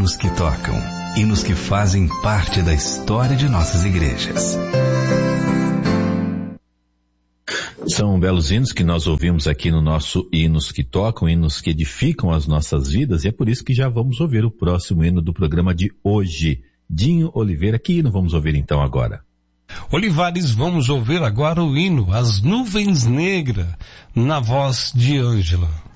hinos que tocam, hinos que fazem parte da história de nossas igrejas. São belos hinos que nós ouvimos aqui no nosso Hinos que Tocam, hinos que edificam as nossas vidas, e é por isso que já vamos ouvir o próximo hino do programa de hoje. Dinho Oliveira, que hino vamos ouvir então agora? Olivares, vamos ouvir agora o hino As Nuvens Negras, na voz de Ângela.